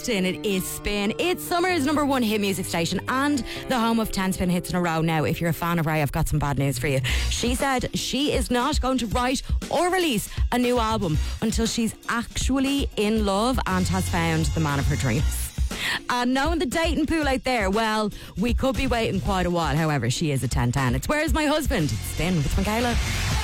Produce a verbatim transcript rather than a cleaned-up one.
It is Spin. It's summer's number one hit music station and the home of ten Spin hits in a row. Now, if you're a fan of Ray, I've got some bad news for you. She said she is not going to write or release a new album until she's actually in love and has found the man of her dreams. And knowing the dating pool out there, well, we could be waiting quite a while. However, she is a ten ten. It's Where's My Husband? It's Spin with Michaela.